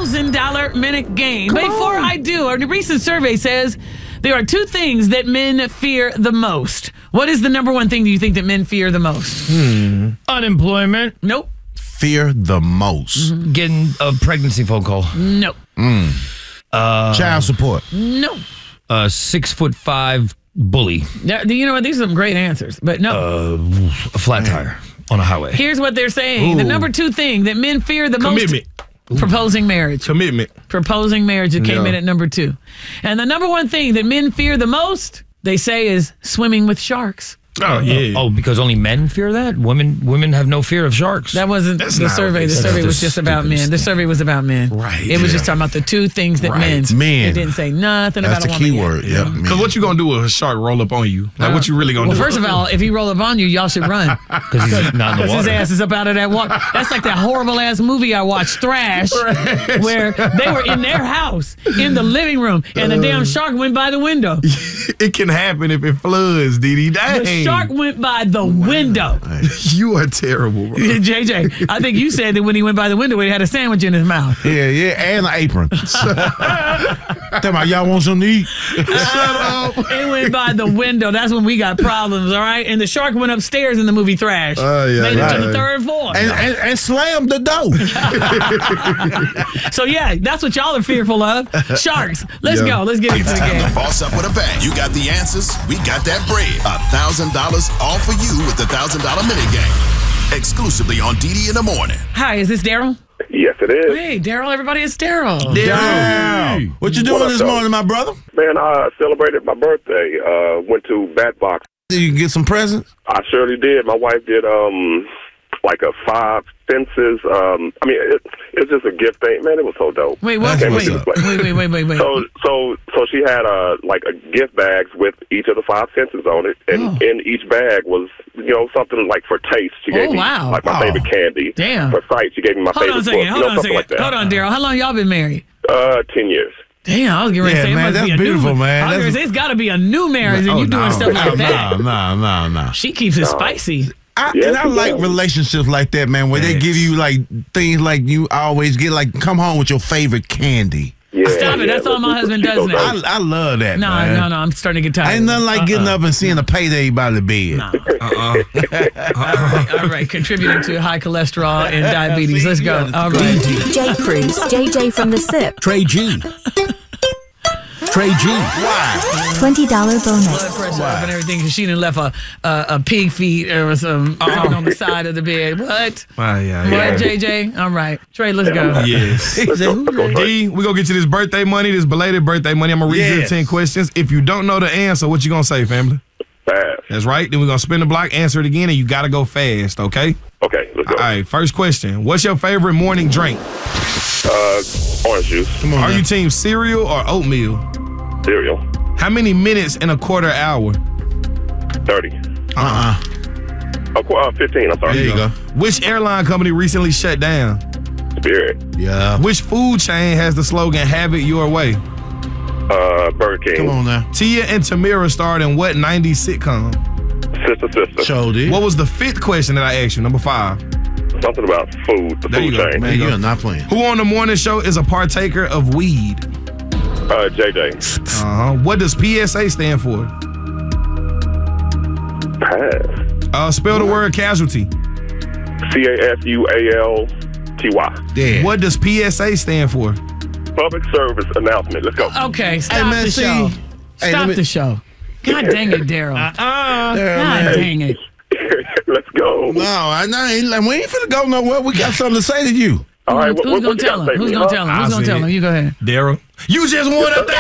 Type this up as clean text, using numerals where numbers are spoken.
$1,000 minute game. Before I do, a recent survey says there are 2 things that men fear the most. What is the number one thing do you think that men fear the most? Unemployment. Nope. Fear the most. Getting a pregnancy phone call. Nope. Child support. Nope. 6'5" bully. You know what? These are some great answers, but no. A flat tire on a highway. Here's what they're saying. The number 2 thing that men fear the Commitment. most. Proposing marriage. Commitment. Proposing marriage. It came in at number 2. And the number 1 thing that men fear the most, they say, is swimming with sharks. Oh, yeah. Oh, because only men fear that? Women have no fear of sharks. That wasn't That's the not survey. what The they survey said. was just about men. The survey was about men. Right, It was yeah. just talking about the 2 things that Right. Men. It didn't say nothing That's about the a woman key yet. word. Yep. Because what you going to do with a shark roll up on you? Like, what you really going to Well, do? first of all, if he roll up on you, y'all should run. Because he's not in the Because his water. ass is up out of that water. That's like that horrible ass movie I watched, Thrash, where they were in their house in the living room and the damn shark went by the window. It can happen if it floods, Didi. Dang. The shark went by the window. You are terrible, bro. JJ, I think you said that when he went by the window, he had a sandwich in his mouth. Yeah, and an apron. Tell me, y'all want something to eat? It went by the window. That's when we got problems, all right? And the shark went upstairs in the movie Thrash. yeah, Made it to the right. 3rd floor. And slam the door. So, yeah, that's what y'all are fearful of. Sharks. Let's go. Let's get into It's the time game. to boss up with a bang. You got the answers. We got that bread. $1,000 all for you with the $1,000 minute game. Exclusively on Didi in the Morning. Hi, is this Daryl? Yes, it is. Hey, Daryl, everybody, it's Daryl. Damn. What you doing What up, this though? morning, my brother? Man, I celebrated my birthday. Went to Bat Box. Did you get some presents? I surely did. My wife did like a 5 fences. It's just a gift thing. Man, it was so dope. Wait, what? That's Wait, what's wait, up. wait. So she had like a gift bags with each of the 5 fences on it, and in each bag was something like for taste. She gave me wow. like my favorite candy. Damn. For sight, she gave me my Hold on a favorite second. book. Hold on a Something second. like that. Hold on, Daryl. How long y'all been married? 10 years. Damn, I was getting ready to say Yeah, it man, must that's be a beautiful, new man. I was gonna say it's got to be a new marriage, and you doing stuff like that. No. She keeps it spicy. I Yes, like yeah. relationships like that, man, where they give you like things like you always get, like come home with your favorite candy. Yeah, Stop it. That's all my husband does now. I love that, man. No, I'm starting to get tired. Ain't nothing like getting up and seeing a payday by the bed. No. All right. Contributing to high cholesterol and diabetes. Let's go. All right. DJ Cruz, JJ from the SIP, Trey G. Trey G. Why? $20 bonus. Blood pressure up and everything because she done left a pig feet or some on the side of the bed. What? Yeah. What, JJ? All right. Trey, let's go. Yes. He said, who that? D, we gonna get you this birthday money, this belated birthday money. I'm gonna read you the 10 questions. If you don't know the answer, what you gonna say, family? Fast. That's right. Then we're gonna spin the block, answer it again, and you gotta go fast, okay? Okay, let's go. All right, first question. What's your favorite morning drink? Orange juice. Come on, Are man. you team cereal or oatmeal? Cereal. How many minutes in a quarter hour? 30. 15, I'm sorry. There you go. Which airline company recently shut down? Spirit. Yeah. Which food chain has the slogan "Have it your way"? Burger King. Come on now. Tia and Tamira starred in what 90s sitcom? Sister. Showed it. What was the 5th question that I asked you? Number 5. Something about food. The There you food go, chain. Man, you're not playing. Who on the morning show is a partaker of weed? JJ. What does PSA stand for? Pass. Spell the word casualty. CASUALTY. Yeah. What does PSA stand for? Public service announcement. Let's go. Okay, stop man, the see. show. Hey, Stop let me- the show. God dang it, Daryl. God dang it. Let's go. No, we ain't finna go nowhere. We got something to say to you. All right, Who's what gonna you tell gotta him? say Who's to me, gonna huh? tell him? I'll Who's gonna say tell it. him? You go ahead. Daryl. You just won $1,000.